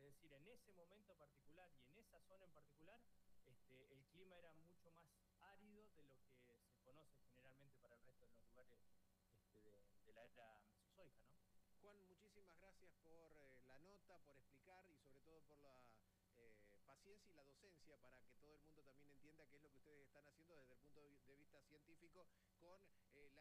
Es decir, en ese momento particular y en esa zona en particular, el clima era mucho más árido de lo que se conoce generalmente para el resto de los lugares de la era mesozoica, ¿no? Juan, muchísimas gracias por la nota, por explicar y sobre todo por la paciencia y la docencia para que todo el mundo también entienda qué es lo que ustedes están haciendo desde el punto de vista científico con la